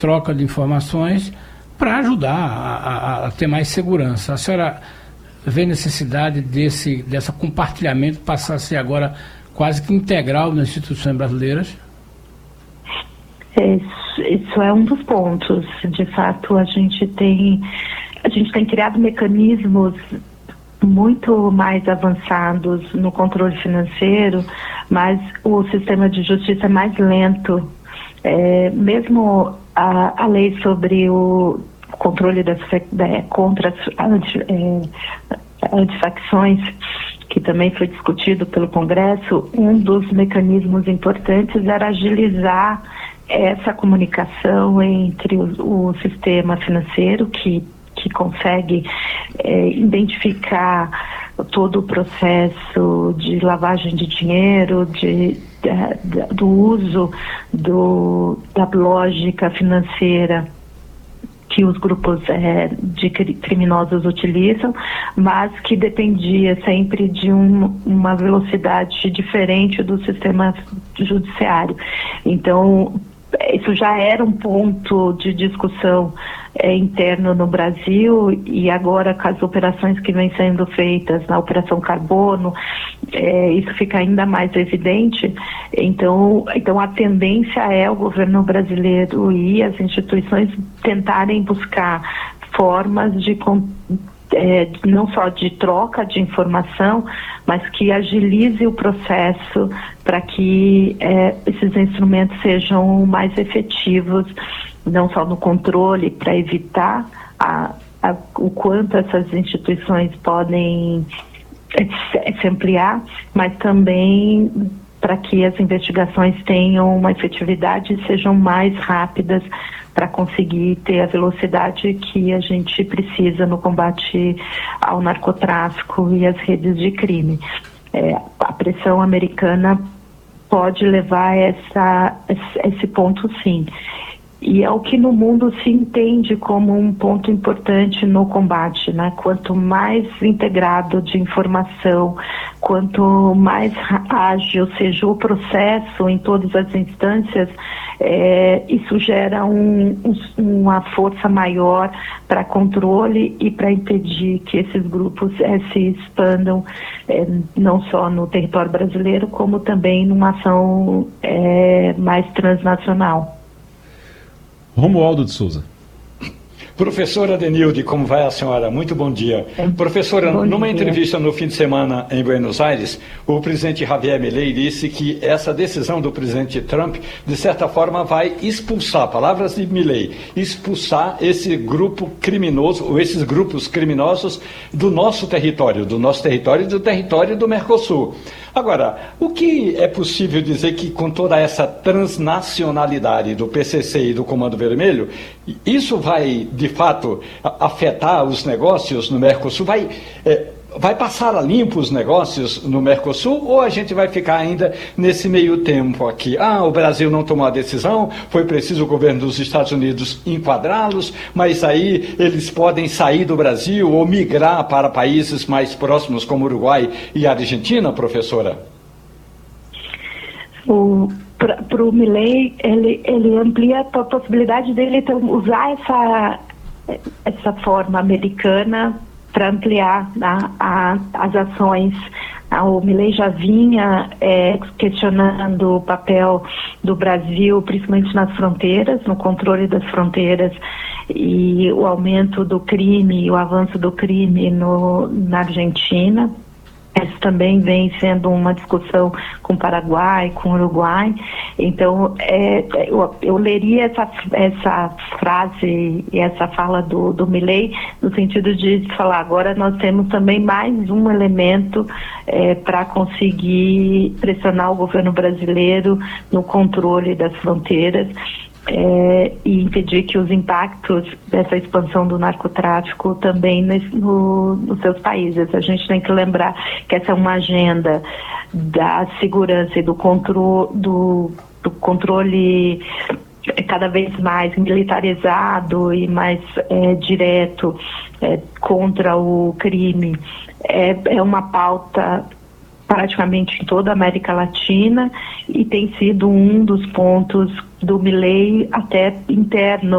troca de informações para ajudar a ter mais segurança. A senhora vê necessidade desse compartilhamento passar a ser agora quase que integral nas instituições brasileiras? Isso é um dos pontos. De fato, a gente tem criado mecanismos muito mais avançados no controle financeiro, mas o sistema de justiça é mais lento. Mesmo a lei sobre o controle contra as antifacções, que também foi discutido pelo Congresso, um dos mecanismos importantes era agilizar essa comunicação entre o sistema financeiro, que consegue identificar todo o processo de lavagem de dinheiro, do uso da lógica financeira que os grupos de criminosos utilizam, mas que dependia sempre de uma velocidade diferente do sistema judiciário. Então, isso já era um ponto de discussão interno no Brasil, e agora com as operações que vêm sendo feitas na Operação Carbono, isso fica ainda mais evidente. Então a tendência é o governo brasileiro e as instituições tentarem buscar formas de não só de troca de informação, mas que agilize o processo para que esses instrumentos sejam mais efetivos, não só no controle, para evitar o quanto essas instituições podem se ampliar, mas também para que as investigações tenham uma efetividade e sejam mais rápidas, para conseguir ter a velocidade que a gente precisa no combate ao narcotráfico e às redes de crime. A pressão americana pode levar a esse ponto, sim. E é o que no mundo se entende como um ponto importante no combate, né? Quanto mais integrado de informação, quanto mais ágil seja o processo em todas as instâncias, isso gera uma força maior para controle e para impedir que esses grupos se expandam, não só no território brasileiro, como também numa ação mais transnacional. Romualdo de Souza. Professora Denilde, como vai a senhora? Muito bom dia. Professora, numa entrevista no fim de semana em Buenos Aires, o presidente Javier Milei disse que essa decisão do presidente Trump, de certa forma, vai expulsar, palavras de Milei, expulsar esse grupo criminoso, ou esses grupos criminosos do nosso território e do território do Mercosul. Agora, o que é possível dizer que com toda essa transnacionalidade do PCC e do Comando Vermelho, isso vai, de fato, afetar os negócios no Mercosul? Vai passar a limpo os negócios no Mercosul, ou a gente vai ficar ainda nesse meio tempo aqui? O Brasil não tomou a decisão, foi preciso o governo dos Estados Unidos enquadrá-los, mas aí eles podem sair do Brasil ou migrar para países mais próximos como Uruguai e Argentina, professora? Para o Milei, ele amplia a possibilidade dele usar essa forma americana para ampliar as ações. O Milei já vinha questionando o papel do Brasil, principalmente nas fronteiras, no controle das fronteiras, e o aumento do crime, o avanço do crime na Argentina. Isso também vem sendo uma discussão com o Paraguai, com o Uruguai. Então, eu leria essa frase e essa fala do Milei no sentido de falar, agora nós temos também mais um elemento para conseguir pressionar o governo brasileiro no controle das fronteiras, e impedir que os impactos dessa expansão do narcotráfico também nos seus países. A gente tem que lembrar que essa é uma agenda da segurança e do controle cada vez mais militarizado e mais direto contra o crime. É uma pauta praticamente em toda a América Latina, e tem sido um dos pontos do Milei até interno